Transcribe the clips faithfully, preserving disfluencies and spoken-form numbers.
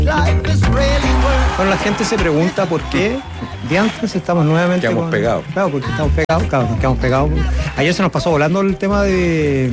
Bueno, la gente se pregunta por qué de antes estamos nuevamente... Quedamos con... pegados. Claro, porque estamos pegados, claro, nos quedamos pegados. Ayer se nos pasó volando el tema de...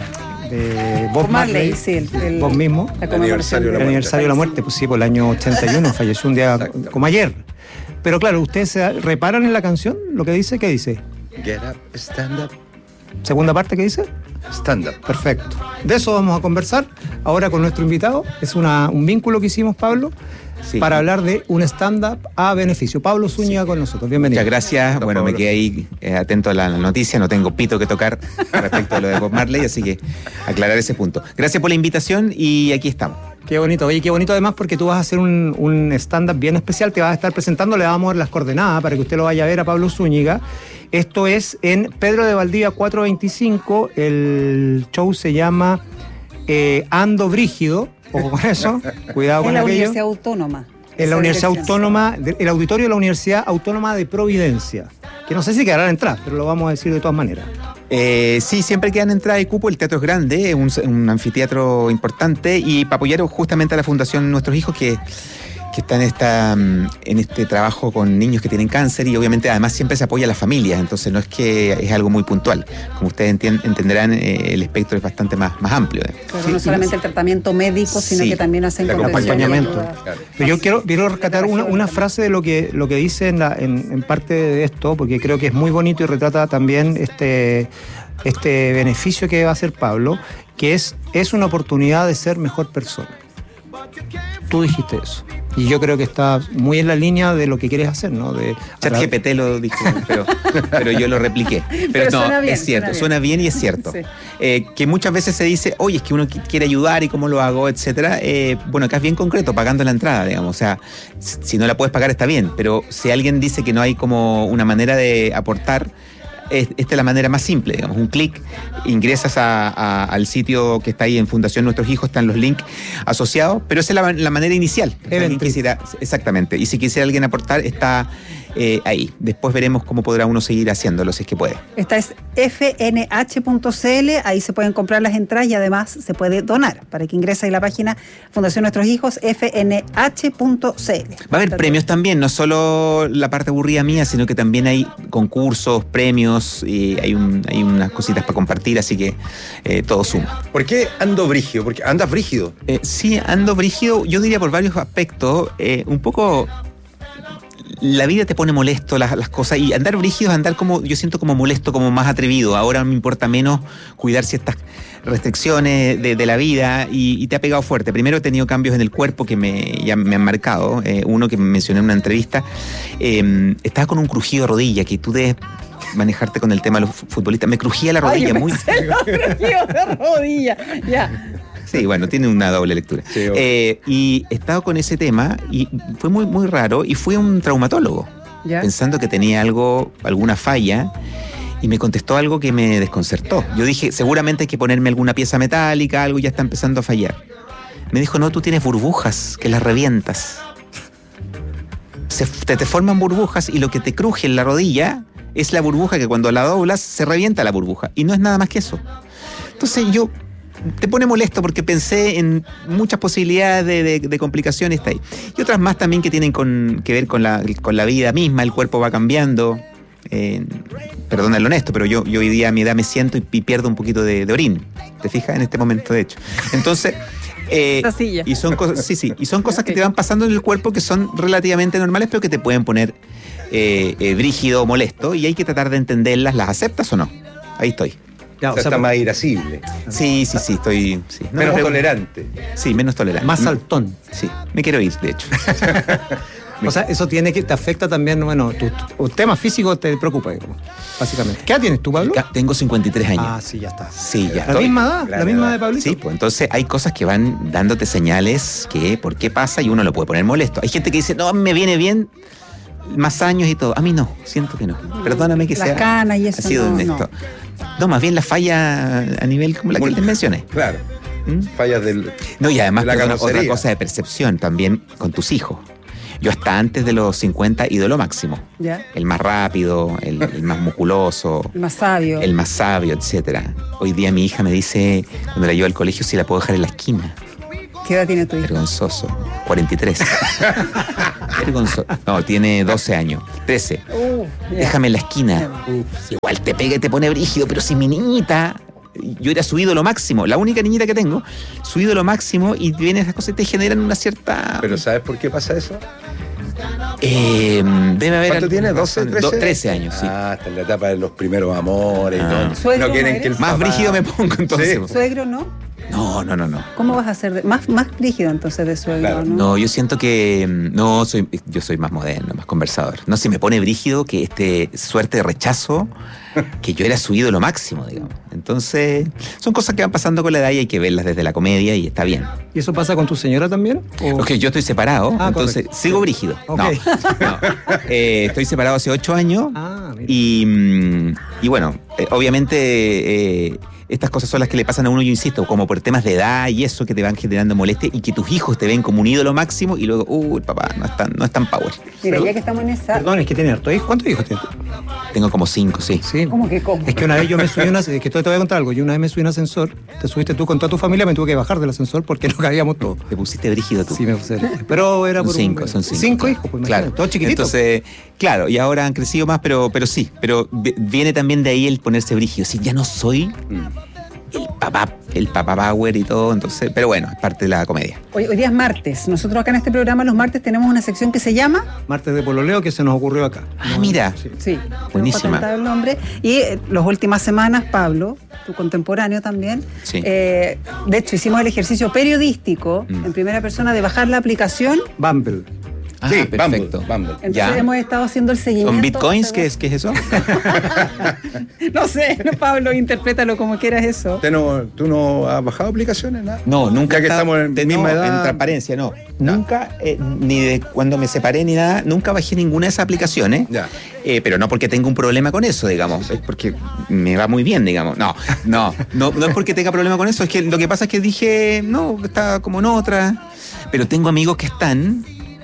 de Bob Marley, sí, el, el, Bob mismo. La el aniversario, el aniversario de la muerte, pues sí, por el año ochenta y uno, falleció un día como ayer. Pero claro, ¿ustedes se reparan en la canción? ¿Lo que dice? ¿Qué dice? Get up, stand up. ¿Segunda parte qué dice? Stand up. Perfecto. De eso vamos a conversar ahora con nuestro invitado. Es una, un vínculo que hicimos, Pablo, sí, para hablar de un stand-up a beneficio. Pablo Zúñiga sí. con nosotros. Bienvenido. Muchas gracias. Don bueno, Pablo. Me quedé ahí eh, atento a la noticia. No tengo pito que tocar respecto a lo de Bob Marley, así que aclarar ese punto. Gracias por la invitación y aquí estamos. Qué bonito. Oye, qué bonito además porque tú vas a hacer un, un stand-up bien especial. Te vas a estar presentando, le vamos a dar las coordenadas para que usted lo vaya a ver a Pablo Zúñiga. Esto es en Pedro de Valdivia cuatrocientos veinticinco. El show se llama eh, Ando Brígido. Ojo con eso. Cuidado con aquello. En la Universidad Autónoma. En la Universidad Autónoma, el auditorio de la Universidad Autónoma de Providencia. Que no sé si quedarán entradas, pero lo vamos a decir de todas maneras. Eh, sí, siempre quedan entradas y cupo. El teatro es grande, es un, un anfiteatro importante. Y para apoyar justamente a la Fundación Nuestros Hijos, que... que está en, esta, en este trabajo con niños que tienen cáncer y obviamente además siempre se apoya a las familias, entonces no es que es algo muy puntual. Como ustedes entien, entenderán, eh, el espectro es bastante más, más amplio. Pero sí, no solamente sí. el tratamiento médico, sino sí, que también hacen el acompañamiento. Claro. Pero yo quiero, quiero rescatar una, una frase de lo que, lo que dice en, la, en, en parte de esto, porque creo que es muy bonito y retrata también este, este beneficio que va a hacer Pablo, que es, es una oportunidad de ser mejor persona. Tú dijiste eso. Y yo creo que está muy en la línea de lo que quieres hacer, ¿no? De ChatGPT lo dijo, pero, pero yo lo repliqué. Pero, pero no, bien, es cierto, suena bien. suena bien y es cierto. Sí. Eh, que muchas veces se dice, oye, es que uno quiere ayudar y cómo lo hago, etcétera. Eh, bueno, acá es bien concreto, pagando la entrada, digamos. O sea, si no la puedes pagar está bien, pero si alguien dice que no hay como una manera de aportar, esta es la manera más simple, digamos, un clic, ingresas a, a, al sitio que está ahí en Fundación Nuestros Hijos, están los links asociados, pero esa es la, la manera inicial. Quisiera, exactamente, y si quisiera alguien aportar, está eh, ahí. Después veremos cómo podrá uno seguir haciéndolo, si es que puede. Esta es F N H punto C L, ahí se pueden comprar las entradas y además se puede donar, para que ingrese a la página Fundación Nuestros Hijos, F N H punto C L. Va a haber premios también, no solo la parte aburrida mía, sino que también hay concursos, premios, y hay, un, hay unas cositas para compartir, así que eh, todo suma. ¿Por qué ando brígido? Porque andas brígido. Eh, sí, ando brígido, yo diría por varios aspectos. Eh, un poco la vida te pone molesto las, las cosas, y andar brígido es andar como, yo siento como molesto, como más atrevido. Ahora me importa menos cuidar ciertas restricciones de, de la vida, y, y te ha pegado fuerte. Primero he tenido cambios en el cuerpo que me, ya me han marcado. Eh, uno que mencioné en una entrevista, eh, estaba con un crujido de rodilla, que tú debes manejarte con el tema de los futbolistas. Me crujía la rodilla. Ay, muy los crujidos de rodilla, ya. Sí, bueno, tiene una doble lectura. Sí, eh, y he estado con ese tema y fue muy, muy raro, y fui a un traumatólogo, ¿ya? Pensando que tenía algo, alguna falla, y me contestó algo que me desconcertó. Yo dije, seguramente hay que ponerme alguna pieza metálica, algo ya está empezando a fallar. Me dijo, no, tú tienes burbujas que las revientas. Se, te, te forman burbujas, y lo que te cruje en la rodilla es la burbuja que cuando la doblas se revienta la burbuja, y no es nada más que eso. Entonces yo... te pone molesto porque pensé en muchas posibilidades de, de, de complicaciones, está ahí. Y otras más también que tienen con, que ver con la, con la vida misma, el cuerpo va cambiando. Eh, perdona lo honesto, pero yo, yo hoy día a mi edad me siento y, y pierdo un poquito de, de orín. ¿Te fijas? En este momento, de hecho. Entonces... Eh, y son cosas, sí, sí, y son cosas okay. que te van pasando en el cuerpo que son relativamente normales, pero que te pueden poner eh, eh, brígido o molesto, y hay que tratar de entenderlas. ¿Las aceptas o no? Ahí estoy. Ya, o sea, está más irascible. Sí, sí, sí, estoy... Sí. No, menos tolerante. Sí, menos tolerante. Más saltón. Sí, me quiero ir, de hecho. O sea, eso tiene que te afecta también, bueno, tu, tu tema físico te preocupa, básicamente. ¿Qué edad tienes tú, Pablo? Tengo cincuitenta y tres años. Ah, sí, ya está. Sí, ya ¿La estoy. misma edad? ¿La misma edad de Pablito? Sí, pues entonces hay cosas que van dándote señales que por qué pasa, y uno lo puede poner molesto. Hay gente que dice, no, me viene bien más años y todo. A mí no, siento que no. Perdóname que la sea cana y eso, ha sido no, honesto. No. no, más bien la falla a nivel como la que les mencioné. Claro. ¿Mm? Fallas del... No, y además de la otra, otra cosa de percepción también con tus hijos. Yo hasta antes de los cincuenta ídolo máximo. ¿Ya? El más rápido, el, el más musculoso. El más sabio. El más sabio, etcétera. Hoy día mi hija me dice, cuando la llevo al colegio, si la puedo dejar en la esquina. ¿Qué edad tiene tu hijo? Vergonzoso. cuarenta y tres. Vergonzoso. No, tiene doce años. trece. Uh, yeah. Déjame en la esquina. Uf, igual te pega y te pone brígido, pero si mi niñita... Yo era su ídolo máximo, la única niñita que tengo, su ídolo máximo, y vienen esas cosas y te generan una cierta... ¿Pero sabes por qué pasa eso? Eh, debe haber... ¿Cuánto tiene? ¿doce, trece? trece años, sí. Ah, hasta en la etapa de los primeros amores ah. y todo. No quieren que el Más papá... brígido me pongo entonces. ¿Sí? ¿Suegro no? No, no, no, no. ¿Cómo vas a ser de, más, más rígido entonces de suegro? Claro. ¿no? no, yo siento que no soy, yo soy más moderno, más conversador. No, se me pone brígido que este suerte de rechazo, que yo era su ídolo máximo, digamos. Entonces, son cosas que van pasando con la edad y hay que verlas desde la comedia y está bien. ¿Y eso pasa con tu señora también? ¿O? Ok, yo estoy separado, ah, entonces correcto. Sigo brígido. Okay. No, no. Eh, estoy separado hace ocho años ah, y, y bueno, eh, obviamente... Eh, estas cosas son las que le pasan a uno, yo insisto, como por temas de edad y eso que te van generando molestia y que tus hijos te ven como un ídolo máximo y luego, uh, el papá no es tan, no es tan power. Mira, ya que estamos en esa... Perdón, es que tiene harto hijos. ¿Cuántos hijos tienes? Tengo como cinco, sí. ¿Sí? ¿Cómo que cómo? Es que una vez yo me subí a un ascensor, que te voy a contar algo, yo una vez me subí a un ascensor, te subiste tú con toda tu familia, me tuve que bajar del ascensor porque no cabíamos todos. Te pusiste brígido tú. Sí, me puse pero era son por cinco, un... son cinco. Cinco hijos, pues claro. Todos chiquititos. Entonces, claro, y ahora han crecido más, pero, pero sí, pero viene también de ahí el ponerse brígido. Si ya no soy... Mm. El papá, el papá power y todo, entonces, pero bueno, es parte de la comedia. Hoy, hoy día es martes. Nosotros acá en este programa los martes tenemos una sección que se llama Martes de Pololeo, que se nos ocurrió acá. Ah, ¿no? Mira. Sí, sí. Buenísima. El nombre. Y eh, las últimas semanas, Pablo, tu contemporáneo también, sí. eh, de hecho hicimos el ejercicio periodístico mm. en primera persona de bajar la aplicación Bumble. Ah, sí, perfecto. Bumble, Bumble. Entonces ya. hemos estado haciendo el seguimiento. ¿Con bitcoins? ¿Qué es, ¿Qué es eso? No sé, Pablo, interprétalo como quieras eso. ¿Tú no, ¿Tú no has bajado aplicaciones? Nada? No, nunca. Ya que estamos en de, misma no, edad. En transparencia, no. no. Nunca, eh, ni de cuando me separé ni nada, nunca bajé ninguna de esas aplicaciones. Ya. Eh, pero no porque tenga un problema con eso, digamos. Es porque me va muy bien, digamos. No, no, no, no es porque tenga problema con eso. Es que lo que pasa es que dije, no, está como en otra. Pero tengo amigos que están.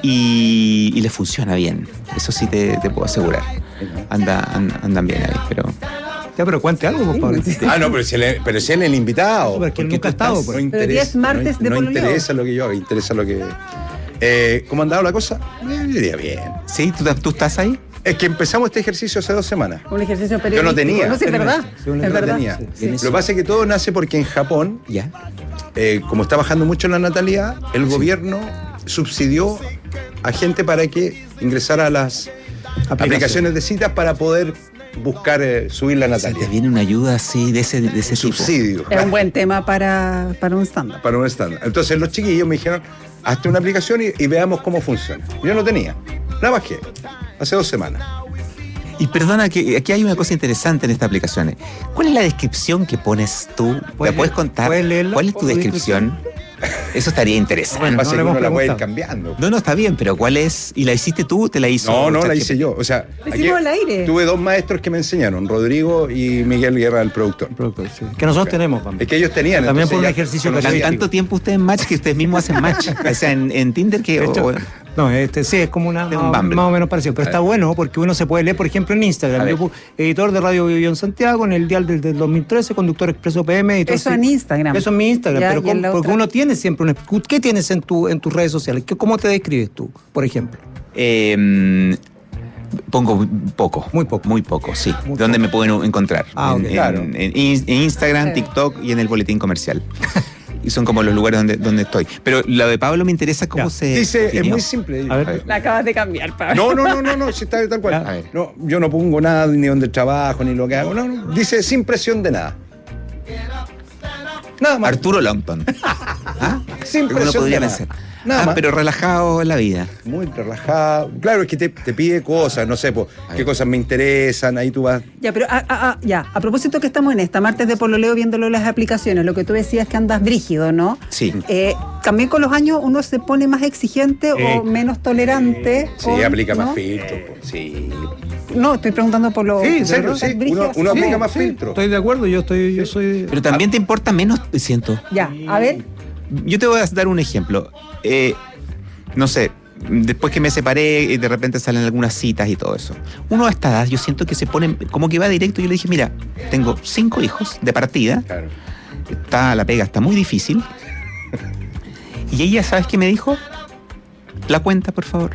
Y, y les funciona bien. Eso sí te, te puedo asegurar. Anda, and, andan bien ahí, pero... Ya, pero cuente algo, Pablo. Ah, no, pero si él, pero si él es el invitado. Pero es que él nunca ha estado. No interesa, martes no, de no interesa lo que yo hago, interesa lo que... Eh, ¿Cómo ha andado la cosa? Yo diría bien. ¿Sí? ¿Tú, ¿Tú estás ahí? Es que empezamos este ejercicio hace dos semanas. Un ejercicio periodístico. Yo no tenía. No, sí, es verdad. Yo no es verdad. tenía. Sí. Lo que pasa es que todo nace porque en Japón, ¿ya? Eh, como está bajando mucho la natalidad, el sí. gobierno subsidió a gente para que ingresara a las aplicaciones, aplicaciones de citas para poder buscar eh, subir la natalidad. O sea, te viene una ayuda así de ese, de ese subsidio. Tipo. Es un buen tema para, para un stand-up. Para un stand-up. Entonces los chiquillos me dijeron, hazte una aplicación y, y veamos cómo funciona. Yo no tenía. La bajé hace dos semanas. Y perdona, que aquí hay una cosa interesante en estas aplicaciones. ¿Cuál es la descripción que pones tú? ¿La puedes contar? ¿Cuál es tu descripción? Eso estaría interesante. Bueno, pasa no que uno la puede ir cambiando. No, no, está bien, pero ¿cuál es? ¿Y la hiciste tú? ¿Te la hizo? No, no, la hice yo. O sea, aquí al aire. Tuve dos maestros que me enseñaron, Rodrigo y Miguel Guerra, el productor. El productor, sí. Que nosotros tenemos también. Es que ellos tenían. También por un ejercicio que tanto tiempo ustedes en match que ustedes mismos hacen match. O sea, en, en Tinder que... Hecho, o, no, este sí, es como una un más, más o menos parecido. Pero está bueno porque uno se puede leer, por ejemplo, en Instagram. Yo, editor de Radio Vivión Santiago, en el dial del, del dos mil trece, conductor expreso P M. Eso en Instagram. Eso en mi Instagram. Ya, pero con, porque otra. uno tiene siempre un... ¿Qué tienes en, tu, en tus redes sociales? ¿Cómo te describes tú, por ejemplo? Eh... Pongo poco. Muy poco. Muy poco, sí. Muy ¿Dónde poco. me pueden encontrar? Ah, en, okay. claro. en, en, en Instagram, sí. TikTok y en el boletín comercial. Y son como los lugares donde, donde estoy. Pero lo de Pablo me interesa cómo ya. se Dice, definió. Es muy simple. A ver. A ver. La acabas de cambiar, Pablo. No, no, no, no, no, si está tal cual. A ver. No, yo no pongo nada ni donde trabajo, ni lo que hago. No, no. Dice sin presión de nada. Nada más. Arturo Longton. ¿Ah? Sin presión de nada. Nada ah, más. Pero relajado en la vida. Muy relajado. Claro, es que te, te pide cosas, no sé, po, qué cosas me interesan, ahí tú vas. Ya, pero a, a, a, ya, a propósito que estamos en esta, martes de pololeo viéndolo en las aplicaciones, lo que tú decías es que andas brígido, ¿no? Sí. Eh, también con los años uno se pone más exigente eh, o menos tolerante. Sí, con, aplica ¿no? más filtros, sí. No, estoy preguntando por lo... Sí, en serio, sí. Uno, uno sí, aplica más sí, filtros. Estoy de acuerdo, yo estoy... Yo soy... Pero también te importa menos, siento. Ya, a ver. Yo te voy a dar un ejemplo. Eh... No sé, después que me separé y de repente salen algunas citas y todo eso. Uno a esta edad yo siento que se pone como que va directo. Yo le dije, mira, tengo cinco hijos de partida. Claro. Está, la pega está muy difícil. Y ella, ¿sabes qué me dijo? La cuenta, por favor.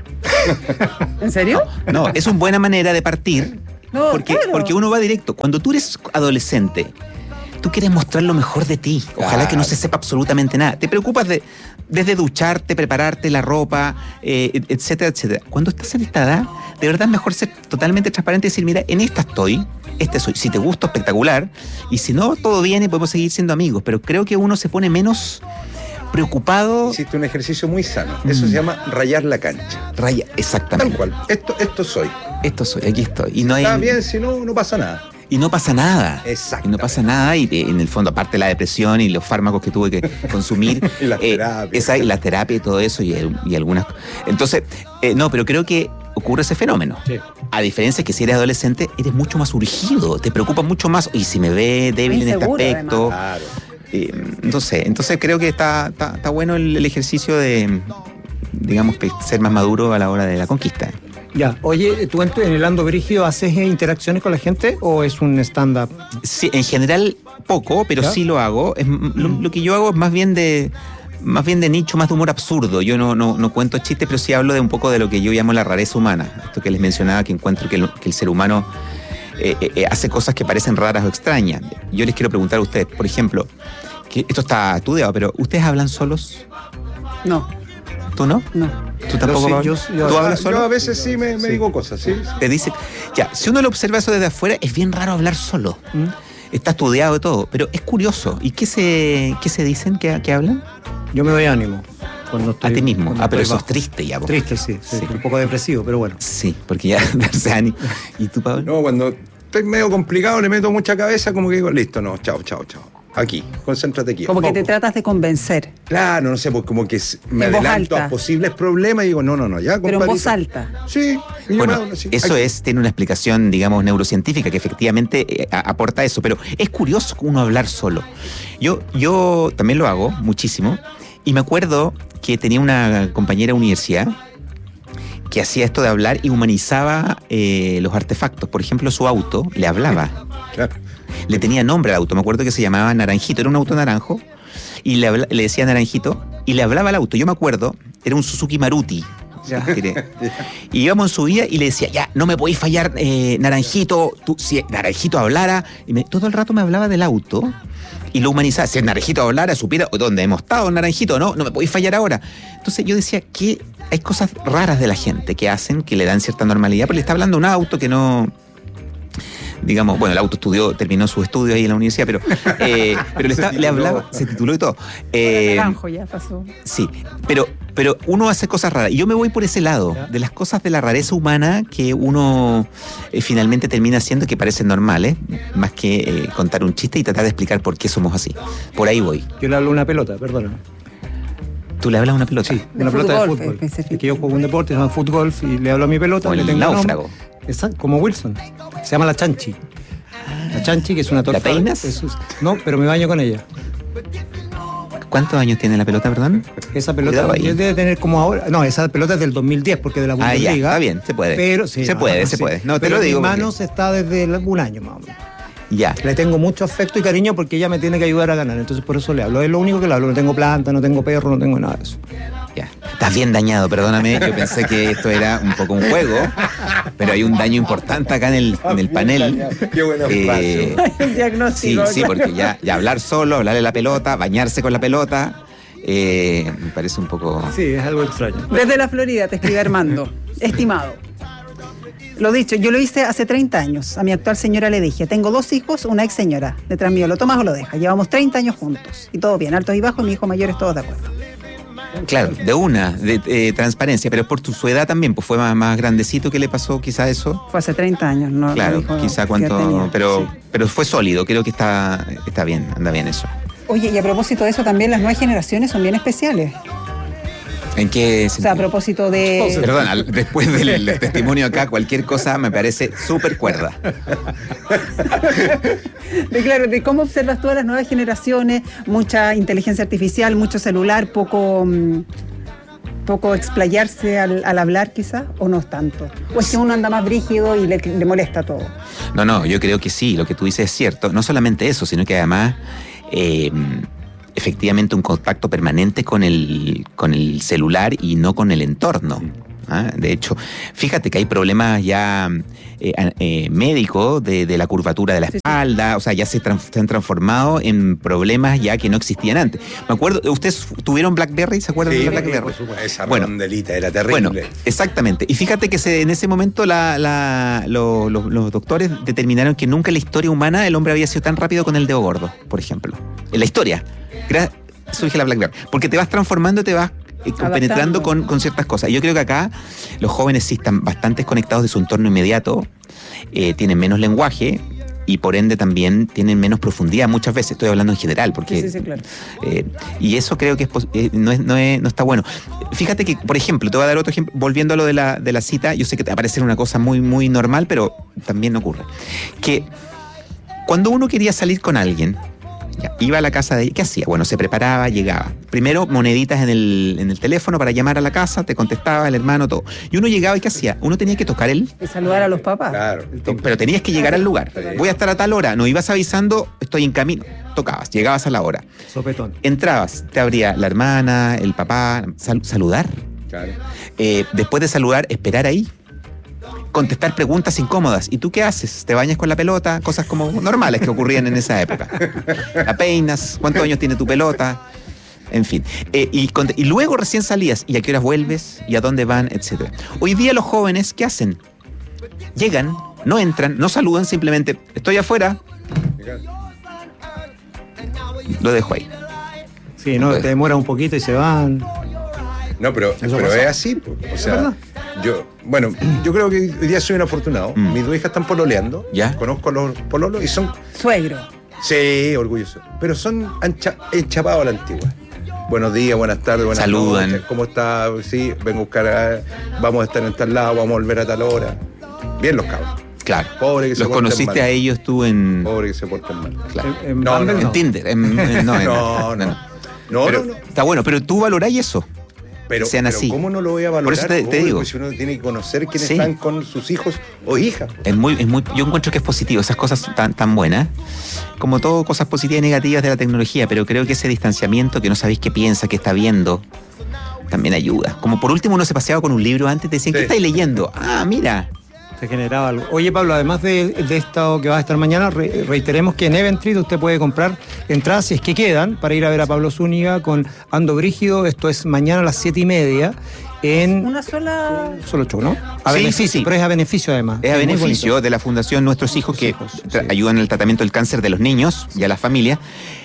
¿En serio? No, no, es una buena manera de partir. No, porque, claro. porque uno va directo. Cuando tú eres adolescente, tú quieres mostrar lo mejor de ti. Ojalá claro. que no se sepa absolutamente nada. Te preocupas de desde ducharte, prepararte la ropa, eh, etcétera, etcétera. Cuando estás en esta edad, de verdad es mejor ser totalmente transparente y decir, mira, en esta estoy, este soy. Si te gusta, espectacular. Y si no, todo bien y podemos seguir siendo amigos. Pero creo que uno se pone menos preocupado. Hiciste un ejercicio muy sano. Eso mm. se llama rayar la cancha. Raya, exactamente. Tal cual. Esto, esto soy. Esto soy, aquí estoy. Y no hay... Está bien, si no, no pasa nada. Y no pasa nada. Exacto. Y no pasa nada. Y eh, en el fondo, aparte de la depresión y los fármacos que tuve que consumir. y la eh, terapia. Esa, y la terapia y todo eso. Y, y algunas. Entonces, eh, no, pero creo que ocurre ese fenómeno. Sí. A diferencia que si eres adolescente, eres mucho más urgido. Te preocupa mucho más. Y si me ve débil en este aspecto. Claro. Eh, entonces, entonces creo que está, está, está bueno el, el ejercicio de, digamos, que ser más maduro a la hora de la conquista. Ya, oye, ¿tú en el Ando Brígido haces interacciones con la gente o es un stand-up? Sí, en general poco, pero ¿ya? Sí lo hago. Es, mm. lo, lo que yo hago es más bien de más bien de nicho, más de humor absurdo. Yo no, no, no cuento chistes, pero sí hablo de un poco de lo que yo llamo la rareza humana. Esto que les mencionaba, que encuentro que el, que el ser humano eh, eh, hace cosas que parecen raras o extrañas. Yo les quiero preguntar a ustedes, por ejemplo, que esto está estudiado, pero ¿ustedes hablan solos? No. ¿Tú no? No. ¿Tú tampoco? Sí, yo, yo, ¿Tú hablas solo? Yo a veces sí me, me sí. digo cosas, ¿sí? Te dice, ya, si uno lo observa eso desde afuera, es bien raro hablar solo. ¿Mm? Está estudiado y todo, pero es curioso. ¿Y qué se, qué se dicen que, que hablan? Yo me doy ánimo. Cuando estoy, a ti mismo. Ah, pero eso bajo. Es triste ya. Vos. Triste, sí, sí, sí. Un poco depresivo, pero bueno. Sí, porque ya darse ánimo. ¿Y tú, Pablo? No, cuando estoy medio complicado, le meto mucha cabeza, como que digo, listo, no, chao, chao, chao. Aquí, concéntrate aquí. Como que te tratas de convencer. Claro, no sé, pues como que me en adelanto a posibles problemas y digo, no, no, no, ya, pero en voz alta. Sí. Bueno, me, sí. Eso aquí. Es, tiene una explicación, digamos, neurocientífica que efectivamente eh, aporta eso, pero es curioso uno hablar solo. Yo, yo también lo hago muchísimo y me acuerdo que tenía una compañera de universidad que hacía esto de hablar y humanizaba eh, los artefactos. Por ejemplo, su auto le hablaba. Claro. Le tenía nombre al auto, me acuerdo que se llamaba Naranjito, era un auto naranjo, y le, habla, le decía Naranjito, y le hablaba al auto, yo me acuerdo, era un Suzuki Maruti, ya. Y íbamos en su vía y le decía, ya, no me podéis fallar, eh, Naranjito, tú, si Naranjito hablara, y me, todo el rato me hablaba del auto, y lo humanizaba, si el Naranjito hablara, supiera dónde hemos estado, Naranjito, no, no me podéis fallar ahora. Entonces yo decía que hay cosas raras de la gente que hacen, que le dan cierta normalidad, porque le está hablando a un auto que no... digamos, bueno, el auto estudió, terminó su estudio ahí en la universidad, pero, eh, pero le, está, le hablaba, se tituló y todo. Eh, Naranjo ya pasó. Sí, pero, pero uno hace cosas raras. Y yo me voy por ese lado, ¿ya? De las cosas de la rareza humana que uno eh, finalmente termina haciendo que parecen normales, más que eh, contar un chiste y tratar de explicar por qué somos así. Por ahí voy. Yo le hablo a una pelota, perdóname. ¿Tú le hablas a una pelota? Sí, una pelota de fútbol. Es que yo juego un deporte, se llama fútbol, y le hablo a mi pelota. O le el tengo náufrago. Exacto, como Wilson. Se llama la Chanchi. La Chanchi, que es una torta. ¿La peinas? Es, no, pero me baño con ella. ¿Cuántos años tiene la pelota, perdón? Esa pelota debe tener como ahora... No, esa pelota es del dos mil diez, porque de la Bundesliga. Ah, ya, está bien, se puede. Pero, sí, se no, puede, no, se sí. puede. No, te pero lo digo. En mis manos porque... está desde un año más o menos. Ya. Le tengo mucho afecto y cariño porque ella me tiene que ayudar a ganar, entonces por eso le hablo. Es lo único que le hablo. No tengo planta, no tengo perro, no tengo nada de eso. Ya. Estás bien dañado, perdóname. Yo pensé que esto era un poco un juego, pero hay un daño importante acá en el, en el panel. Qué buena eh, diagnóstico. Sí, sí, porque ya, ya hablar solo, hablarle la pelota, bañarse con la pelota, eh, me parece un poco... Sí, es algo extraño. Desde la Florida te escribe Armando. Estimado. Lo dicho, yo lo hice hace treinta años. A mi actual señora le dije, tengo dos hijos, una ex señora. Detrás mío, ¿lo tomas o lo dejas? Llevamos treinta años juntos. Y todo bien, altos y bajos, mi hijo mayor es todos de acuerdo. Claro, de una, de, de transparencia, pero por tu su edad también, pues fue más, más grandecito que le pasó quizá eso. Fue hace treinta años, ¿no? Claro, no quizá cuánto, pero, sí. pero fue sólido, creo que está, está bien, anda bien eso. Oye, y a propósito de eso, también las nuevas generaciones son bien especiales. ¿En qué sentido? O sea, a propósito de... Perdón, al, después del, del testimonio acá, cualquier cosa me parece súper cuerda. De, claro, de cómo observas tú a las nuevas generaciones, mucha inteligencia artificial, mucho celular, poco, poco explayarse al, al hablar quizás, o no es tanto. O es que uno anda más brígido y le, le molesta todo. No, no, yo creo que sí, lo que tú dices es cierto. No solamente eso, sino que además... Eh, efectivamente un contacto permanente con el, con el celular y no con el entorno. ¿Ah? De hecho, fíjate que hay problemas ya eh, eh, médicos de, de la curvatura de la espalda, o sea, ya se, trans, se han transformado en problemas ya que no existían antes. Me acuerdo, ¿ustedes tuvieron BlackBerry? ¿Se acuerdan sí, de BlackBerry? Esa bueno, rondelita era terrible. Bueno, exactamente. Y fíjate que se, en ese momento la, la, lo, lo, los doctores determinaron que nunca en la historia humana el hombre había sido tan rápido con el dedo gordo, por ejemplo. En la historia. Gracias, surge la BlackBerry. Porque te vas transformando, te vas penetrando con, con ciertas cosas. Yo creo que acá los jóvenes sí están bastante desconectados de su entorno inmediato, eh, tienen menos lenguaje y por ende también tienen menos profundidad muchas veces. Estoy hablando en general, porque sí, sí, sí, claro. eh, y eso creo que es, eh, no, es, no, es, no está bueno. Fíjate que, por ejemplo, te voy a dar otro ejemplo, volviendo a lo de la, de la cita, yo sé que te va a parecer una cosa muy, muy normal, pero también ocurre. Que cuando uno quería salir con alguien, ya, iba a la casa de ella, ¿qué hacía? Bueno, se preparaba, llegaba. Primero, moneditas en el, en el teléfono para llamar a la casa, te contestaba el hermano, todo. Y uno llegaba y ¿qué hacía? Uno tenía que tocar el... Y saludar a los papás. Claro. Pero tenías que llegar al lugar. Voy a estar a tal hora. No ibas avisando, estoy en camino. Tocabas, llegabas a la hora. Sopetón. Entrabas, te abría la hermana, el papá, sal, saludar. Claro. Eh, después de saludar, esperar ahí. Contestar preguntas incómodas. ¿Y tú qué haces? ¿Te bañas con la pelota? Cosas como normales que ocurrían en esa época. ¿La peinas? ¿Cuántos años tiene tu pelota? En fin. Eh, y, y luego recién salías. ¿Y a qué horas vuelves? ¿Y a dónde van? Etcétera. Hoy día los jóvenes, ¿qué hacen? Llegan, no entran, no saludan, simplemente estoy afuera. Lo dejo ahí. Sí, no, te demora un poquito y se van. No, pero, pero es así. O sea, yo, bueno, yo creo que hoy día soy un afortunado. Mm. Mis dos hijas están pololeando. ¿Ya? Conozco a los pololos y son... Suegro. Sí, orgulloso. Pero son enchapados a la antigua. Buenos días, buenas tardes, buenas Saludan. noches. ¿Cómo está? Sí, vengo a buscar a, vamos a estar en tal lado, vamos a volver a tal hora. Bien los cabros. Claro. Pobre que se los conociste a ellos tú en... Pobre que se porten mal. Claro. En, en, no, no, en no. Tinder. En, en, no, en, no, no, no. No, pero, no, no. Está bueno, pero tú valoráis eso. Pero, sean pero así. ¿cómo no lo voy a valorar? Por eso te, te digo. Porque si uno tiene que conocer quiénes sí. están con sus hijos o hijas. Es muy, es muy, yo encuentro que es positivo, esas cosas tan, tan buenas, como todo, cosas positivas y negativas de la tecnología, pero creo que ese distanciamiento, que no sabéis qué piensa, qué está viendo, también ayuda. Como por último uno se paseaba con un libro antes, te decían, sí. ¿qué estáis leyendo? Ah, mira. Se generaba algo. Oye, Pablo, además de, de esto que va a estar mañana, re, reiteremos que en Eventrit usted puede comprar entradas, si es que quedan, para ir a ver a Pablo Zúñiga con Ando Brígido. Esto es mañana a las siete y media. En una sola... Solo show, ¿no? A sí, beneficio, sí, sí. Pero es a beneficio además. Es a es beneficio de la Fundación Nuestros Hijos, que hijos, sí. ayudan en el tratamiento del cáncer de los niños y a las familias.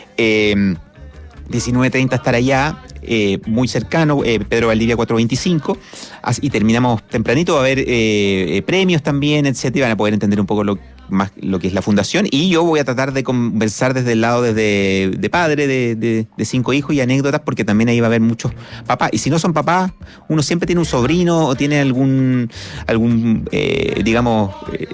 Eh, diecinueve treinta estar allá, eh, muy cercano, eh, Pedro Valdivia cuatrocientos veinticinco, y terminamos tempranito, va a haber eh, eh, premios también, etcétera, van a poder entender un poco lo, más lo que es la fundación, y yo voy a tratar de conversar desde el lado desde, de padre de, de, de cinco hijos y anécdotas, porque también ahí va a haber muchos papás, y si no son papás, uno siempre tiene un sobrino o tiene algún, algún eh, digamos, eh,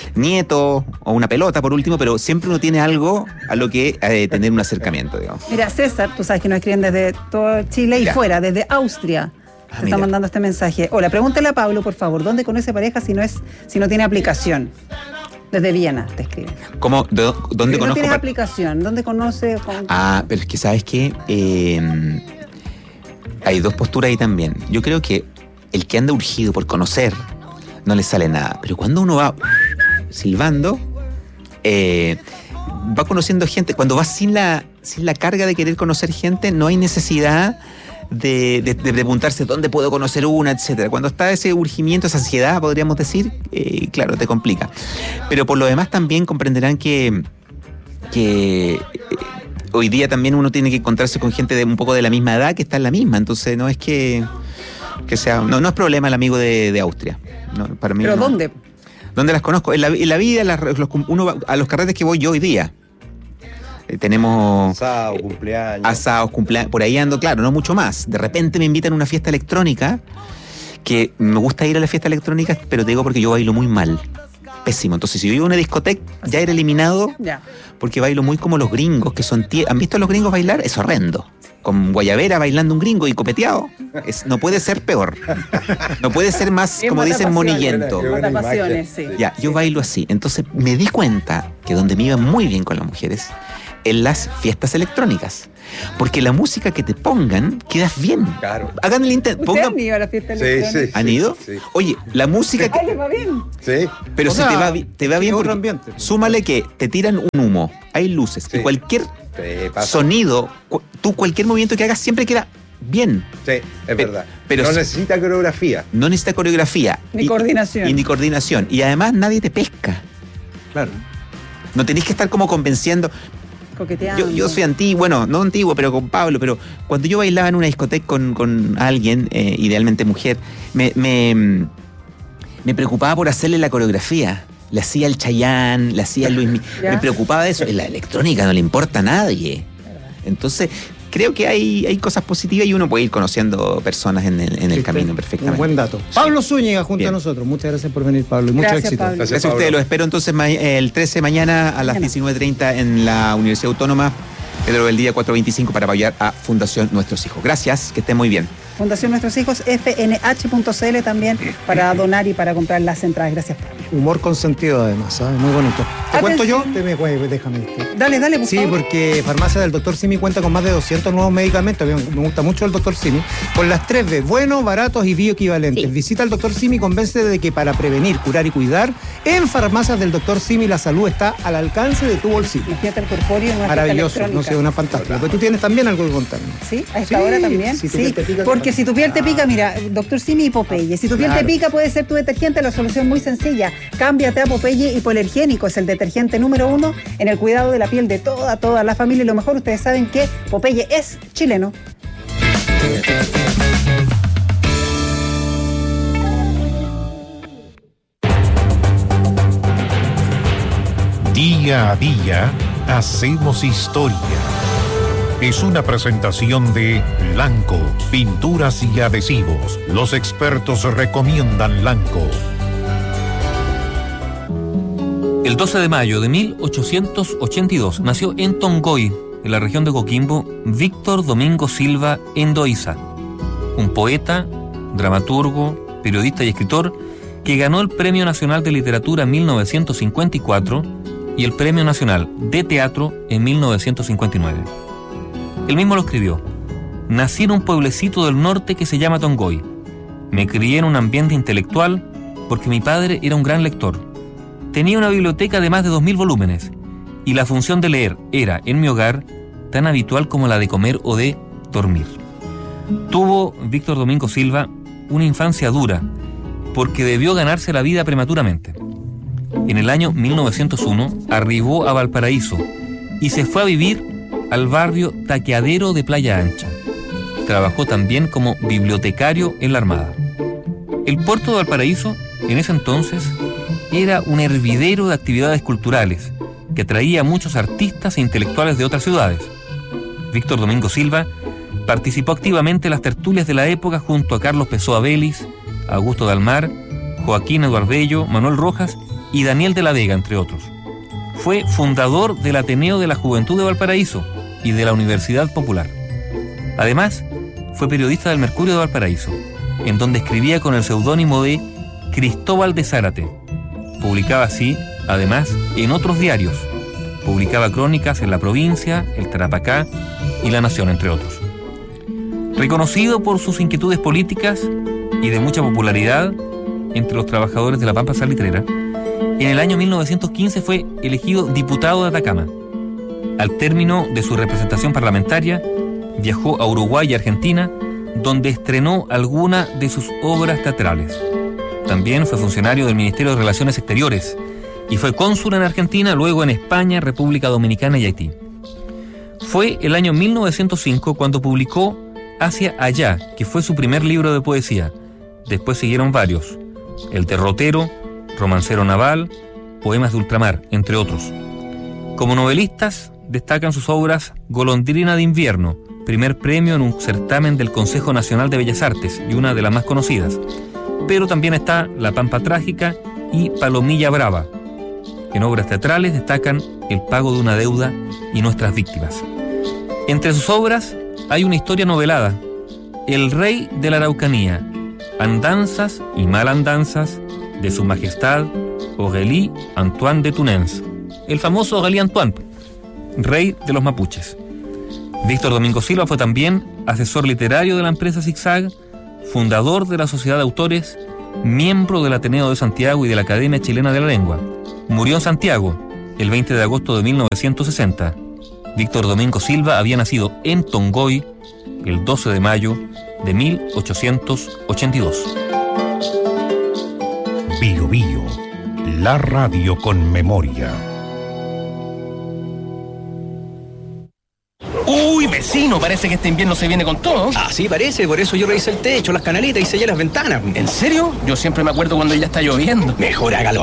nieto o una pelota por último, pero siempre uno tiene algo a lo que eh, tener un acercamiento, digamos. Mira, César, tú sabes que nos escriben desde todo Chile y ya. fuera, desde Austria. Ah, se está mandando este mensaje. Hola, pregúntale a Pablo, por favor, ¿dónde conoce pareja si no es, si no tiene aplicación? Desde Viena te escribe. ¿Cómo? ¿Dónde si conozco? No tienes aplicación, ¿dónde conoce? Con... Ah, pero es que sabes que eh, hay dos posturas ahí también. Yo creo que el que anda urgido por conocer no le sale nada, pero cuando uno va silbando, eh, va conociendo gente. Cuando vas sin la, sin la carga de querer conocer gente, no hay necesidad de, de, de preguntarse dónde puedo conocer una, etcétera. Cuando está ese urgimiento, esa ansiedad, podríamos decir, eh, claro, te complica. Pero por lo demás también comprenderán que, que eh, hoy día también uno tiene que encontrarse con gente de un poco de la misma edad que está en la misma. Entonces no es que, que sea... No, no es problema el amigo de, de Austria. No, para mí ¿Pero no. dónde? ¿Dónde las conozco? En la, en la vida, las, los, uno va, a los carretes que voy yo hoy día. Eh, tenemos... Asados, cumpleaños. Asados, cumpleaños. Por ahí ando, claro, no mucho más. De repente me invitan a una fiesta electrónica, que me gusta ir a la fiesta electrónica, pero te digo porque yo bailo muy mal. Pésimo. Entonces, si yo iba a una discoteca, ya era eliminado, ya. porque bailo muy como los gringos, que son... Tie- ¿Han visto a los gringos bailar? Es horrendo. Con guayabera bailando un gringo y copeteado, es, no puede ser peor. No puede ser más, Bien, como dicen, monillento. Mata pasiones, sí. Ya, yo bailo así. Entonces me di cuenta que donde me iba muy bien con las mujeres en las fiestas electrónicas. Porque la música que te pongan, quedas bien. Claro. Hagan el intento. ¿Ustedes han ido a la fiesta electrónica? Sí, sí. ¿Han ido? Sí. Oye, la música que... Ay, les va bien. Sí. Pero O si sea, te va, bi- te va bien otro porque ambiente. súmale que te tiran un humo, hay luces, Sí. y cualquier Sí, pasa. sonido, cu- tú cualquier movimiento que hagas siempre queda bien. Sí, es Pe- verdad. pero no si- necesita coreografía. No necesita coreografía. Ni y- coordinación. Y ni coordinación. Y además nadie te pesca. Claro. No tenés que estar como convenciendo. Coqueteando. Yo, yo soy antiguo, bueno, no antiguo, pero con Pablo, pero cuando yo bailaba en una discoteca con, con alguien, eh, idealmente mujer, me, me, me preocupaba por hacerle la coreografía. Le hacía el Chayanne, le hacía el Luis Mi- Ya. Me preocupaba de eso. En la electrónica no le importa a nadie. Entonces, creo que hay, hay cosas positivas y uno puede ir conociendo personas en el, en el ¿Viste? camino perfectamente. Un buen dato. Pablo Zúñiga junto Bien. a nosotros. Muchas gracias por venir, Pablo, y mucho Gracias, éxito. Pablo. Gracias, Gracias a Pablo. ustedes. Los espero entonces ma- el trece mañana a las Mañana. diecinueve treinta en la Universidad Autónoma Pedro del Día cuatrocientos veinticinco para apoyar a Fundación Nuestros Hijos. Gracias, que estén muy bien. Fundación Nuestros Hijos, f n h punto c l también para donar y para comprar las entradas. Gracias, Pablo. Humor con sentido, además, ¿sabes? Muy bonito. ¿Te cuento yo? Atención. Te me, güey, déjame este. Dale, dale, por Sí, favor. porque Farmacia del doctor Simi cuenta con más de doscientos nuevos medicamentos. A mí me gusta mucho el doctor Simi. Con las tres B, buenos, baratos y bioequivalentes. Sí. Visita al doctor Simi y convence de que para prevenir, curar y cuidar, en Farmacias del doctor Simi la salud está al alcance de tu bolsillo. Imagínate el corpóreo en una Maravilloso, fiesta no sé, electrónica. una fantástica. Pero tú tienes también algo que contarme. ¿Sí? A esta Sí, hora también. si tu sí, piel te pica, porque ¿qué si tu piel te pica, mira, doctor Simi y Popeye. Si tu piel te Claro. pica, puede ser tu detergente. La solución muy sencilla. Cámbiate a Popeye Hipoalergénico. Es el detergente número uno en el cuidado de la piel de toda, toda la familia. Y lo mejor, ustedes saben que Popeye es chileno. Día a día hacemos historia. Es una presentación de Lanco, pinturas y adhesivos. Los expertos recomiendan Lanco. El doce de mayo de mil ochocientos ochenta y dos nació en Tongoy, en la región de Coquimbo, Víctor Domingo Silva Endoiza, un poeta, dramaturgo, periodista y escritor que ganó el Premio Nacional de Literatura en mil novecientos cincuenta y cuatro y el Premio Nacional de Teatro en mil novecientos cincuenta y nueve. Él mismo lo escribió: nací en un pueblecito del norte que se llama Tongoy. Me crié en un ambiente intelectual porque mi padre era un gran lector. Tenía una biblioteca de más de dos mil volúmenes y la función de leer era, en mi hogar, tan habitual como la de comer o de dormir. Tuvo Víctor Domingo Silva una infancia dura porque debió ganarse la vida prematuramente. En el año mil novecientos uno arribó a Valparaíso y se fue a vivir al barrio Taqueadero de Playa Ancha. Trabajó también como bibliotecario en la Armada. El puerto de Valparaíso, en ese entonces, era un hervidero de actividades culturales que atraía a muchos artistas e intelectuales de otras ciudades. Víctor Domingo Silva participó activamente en las tertulias de la época junto a Carlos Pessoa Vélez, Augusto Dalmar, Joaquín Eduardello, Manuel Rojas y Daniel de la Vega, entre otros. Fue fundador del Ateneo de la Juventud de Valparaíso y de la Universidad Popular. Además, fue periodista del Mercurio de Valparaíso, en donde escribía con el seudónimo de Cristóbal de Zárate. Publicaba así, además, en otros diarios. Publicaba crónicas en La Provincia, El Tarapacá y La Nación, entre otros. Reconocido por sus inquietudes políticas y de mucha popularidad entre los trabajadores de la Pampa Salitrera, en el año mil novecientos quince fue elegido diputado de Atacama. Al término de su representación parlamentaria, viajó a Uruguay y Argentina, donde estrenó alguna de sus obras teatrales. También fue funcionario del Ministerio de Relaciones Exteriores y fue cónsul en Argentina, luego en España, República Dominicana y Haití. Fue el año mil novecientos cinco cuando publicó Hacia Allá, que fue su primer libro de poesía. Después siguieron varios: El Derrotero, Romancero Naval, Poemas de Ultramar, entre otros. Como novelistas, destacan sus obras Golondrina de Invierno, primer premio en un certamen del Consejo Nacional de Bellas Artes y una de las más conocidas. Pero también está La Pampa Trágica y Palomilla Brava. En obras teatrales destacan El Pago de una Deuda y Nuestras Víctimas. Entre sus obras hay una historia novelada, El Rey de la Araucanía, Andanzas y Malandanzas de Su Majestad Aurélie Antoine de Tunens, el famoso Aurélie Antoine. rey de los mapuches. Víctor Domingo Silva fue también asesor literario de la empresa Zigzag, fundador de la Sociedad de Autores, miembro del Ateneo de Santiago y de la Academia Chilena de la Lengua. Murió en Santiago el veinte de agosto de mil novecientos sesenta. Víctor Domingo Silva había nacido en Tongoy el doce de mayo de mil ochocientos ochenta y dos. Bio Bio, la radio con memoria. Uy, vecino, parece que este invierno se viene con todo. Ah, sí, parece, por eso yo revisé el techo, las canaletas y sellé las ventanas. ¿En serio? Yo siempre me acuerdo cuando ya está lloviendo. Mejor hágalo